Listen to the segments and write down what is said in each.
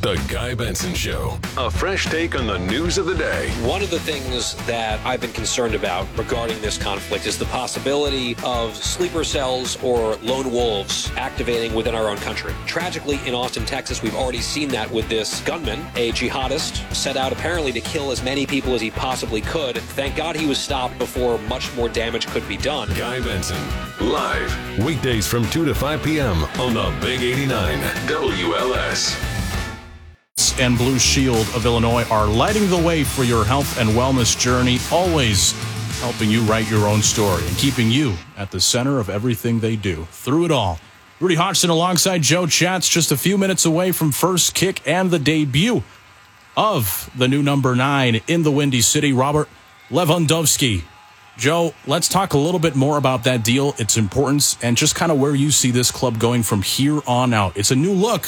The Guy Benson Show. A fresh take on the news of the day. One of the things that I've been concerned about regarding this conflict is the possibility of sleeper cells or lone wolves activating within our own country. Tragically, in Austin, Texas, we've already seen that with this gunman, a jihadist, set out apparently to kill as many people as he possibly could. Thank God he was stopped before much more damage could be done. Guy Benson, live, weekdays from 2 to 5 p.m. on the Big 89 WLS. And Blue Shield of Illinois are lighting the way for your health and wellness journey, always helping you write your own story and keeping you at the center of everything they do. Through it all, Rudy Hodgson alongside Joe Chatz, just a few minutes away from first kick and the debut of the new number 9 in the Windy City, Robert Lewandowski. Joe, let's talk a little bit more about that deal, its importance, and just kind of where you see this club going from here on out. It's a new look.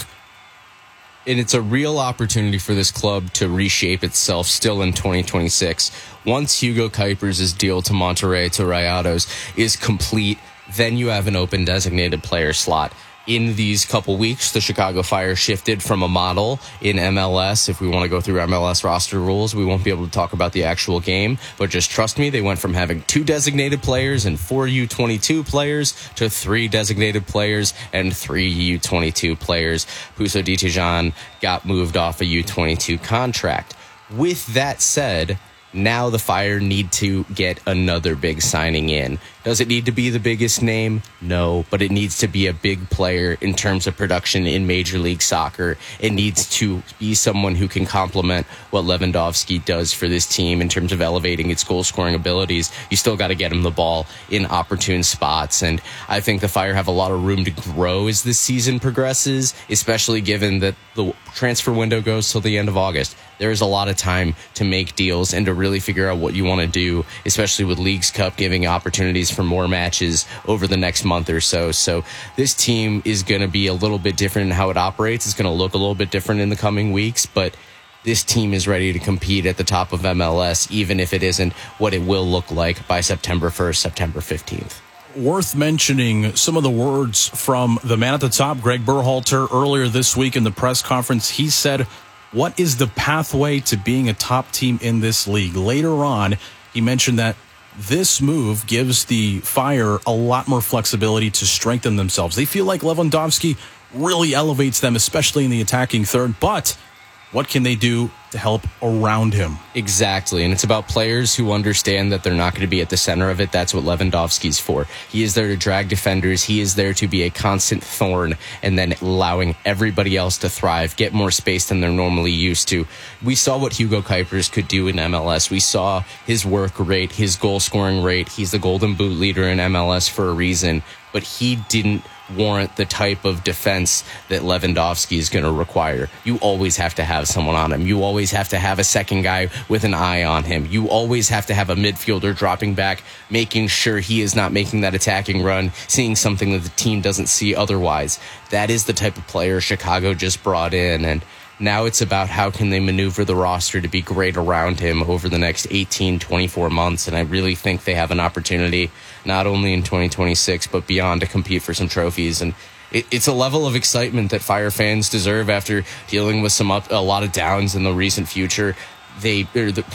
And it's a real opportunity for this club to reshape itself still in 2026. Once Hugo Kuipers' deal to Monterrey, to Rayados, is complete, then you have an open designated player slot. In these couple weeks, the Chicago Fire shifted from a model in MLS. If we want to go through MLS roster rules, we won't be able to talk about the actual game. But just trust me, they went from having 2 designated players and 4 U22 players to 3 designated players and 3 U22 players. Pouso Ditijan got moved off a U22 contract. With that said, now the Fire need to get another big signing in. Does it need to be the biggest name? No, but it needs to be a big player in terms of production in Major League Soccer. It needs to be someone who can complement what Lewandowski does for this team in terms of elevating its goal-scoring abilities. You still got to get him the ball in opportune spots, and I think the Fire have a lot of room to grow as this season progresses, especially given that the transfer window goes till the end of August. There is a lot of time to make deals and to really figure out what you want to do, especially with Leagues Cup giving opportunities for more matches over the next month or so. So this team is going to be a little bit different in how it operates. It's going to look a little bit different in the coming weeks, but this team is ready to compete at the top of MLS, even if it isn't what it will look like by September 1st, September 15th. Worth mentioning some of the words from the man at the top, Greg Berhalter, earlier this week in the press conference. He said, what is the pathway to being a top team in this league? Later on, he mentioned that this move gives the Fire a lot more flexibility to strengthen themselves. They feel like Lewandowski really elevates them, especially in the attacking third, but what can they do to help around him? Exactly, and it's about players who understand that they're not going to be at the center of it. That's what Lewandowski's for. He is there to drag defenders. He is there to be a constant thorn and then allowing everybody else to thrive, get more space than they're normally used to. We saw what Hugo Kuipers could do in MLS. We saw his work rate, his goal-scoring rate. He's the Golden Boot leader in MLS for a reason, but he didn't warrant the type of defense that Lewandowski is going to require. You always have to have someone on him. You always have to have a second guy with an eye on him. You always have to have a midfielder dropping back, making sure he is not making that attacking run, seeing something that the team doesn't see otherwise. That is the type of player Chicago just brought in, and now it's about how can they maneuver the roster to be great around him over the next 18, 24 months. And I really think they have an opportunity, not only in 2026, but beyond, to compete for some trophies. And it's a level of excitement that Fire fans deserve after dealing with a lot of downs in the recent future. The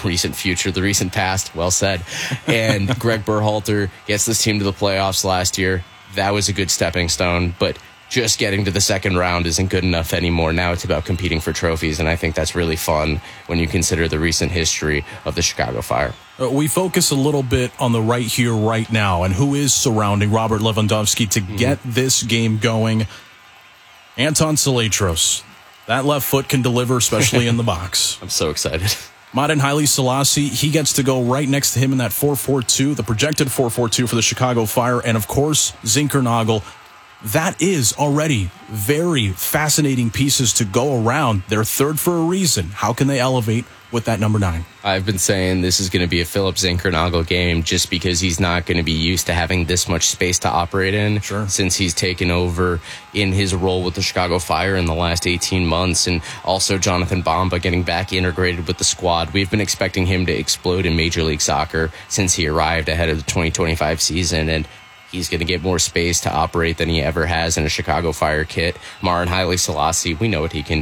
recent past, well said. And Greg Berhalter gets this team to the playoffs last year. That was a good stepping stone, but just getting to the second round isn't good enough anymore. Now it's about competing for trophies, and I think that's really fun when you consider the recent history of the Chicago Fire. We focus a little bit on the right here, right now, and who is surrounding Robert Lewandowski to get this game going. Anton Salatros. That left foot can deliver, especially in the box. I'm so excited. Mladen Haile Selassie, he gets to go right next to him in that 4-4-2, the projected 4-4-2 for the Chicago Fire, and of course, Zinkernagel. That is already very fascinating pieces to go around. They're third for a reason. How can they elevate with that number 9? I've been saying this is going to be a Philip Zinkernagel game just because he's not going to be used to having this much space to operate in since he's taken over in his role with the Chicago Fire in the last 18 months. And also Jonathan Bamba getting back integrated with the squad. We've been expecting him to explode in Major League Soccer since he arrived ahead of the 2025 season. And he's going to get more space to operate than he ever has in a Chicago Fire kit. Mladen Haile Selassie, we know what he can